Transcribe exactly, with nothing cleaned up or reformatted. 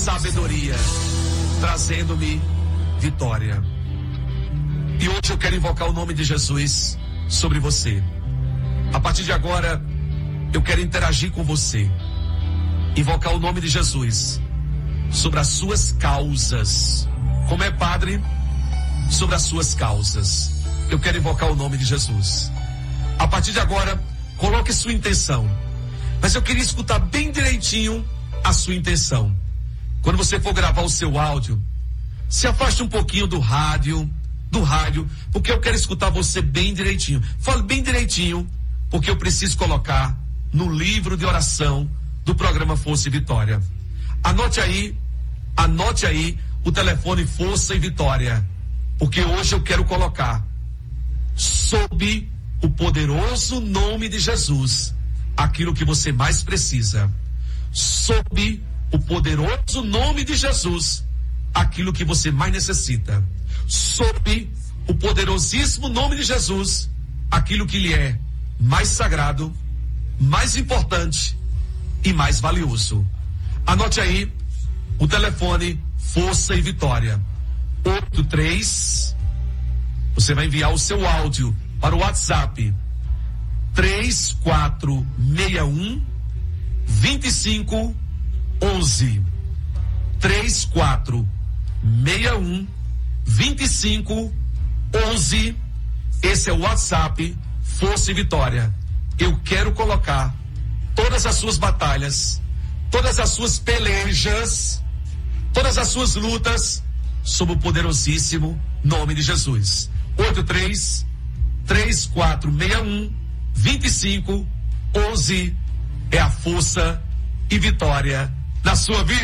sabedoria, trazendo-me vitória. E hoje eu quero invocar o nome de Jesus sobre você. A partir de agora, eu quero interagir com você. Invocar o nome de Jesus sobre as suas causas. Como é, Padre? Sobre as suas causas. Eu quero invocar o nome de Jesus. A partir de agora, coloque sua intenção. Mas eu queria escutar bem direitinho a sua intenção. Quando você for gravar o seu áudio, se afaste um pouquinho do rádio, do rádio, porque eu quero escutar você bem direitinho. Fale bem direitinho, porque eu preciso colocar no livro de oração do programa Força e Vitória. Anote aí, anote aí o telefone Força e Vitória, porque hoje eu quero colocar sob o poderoso nome de Jesus aquilo que você mais precisa. Sob o poderoso nome de Jesus aquilo que você mais necessita. Sob o poderosíssimo nome de Jesus aquilo que lhe é mais sagrado, mais importante e mais valioso. Anote aí o telefone Força e Vitória. oito três, você vai enviar o seu áudio para o WhatsApp três quatro seis um, dois cinco um um. três quatro seis um, dois cinco um um. Esse é o WhatsApp Força e Vitória. Eu quero colocar todas as suas batalhas, todas as suas pelejas, todas as suas lutas sob o poderosíssimo nome de Jesus. oito três, três quatro seis um, dois cinco um um é a Força e Vitória na sua vida.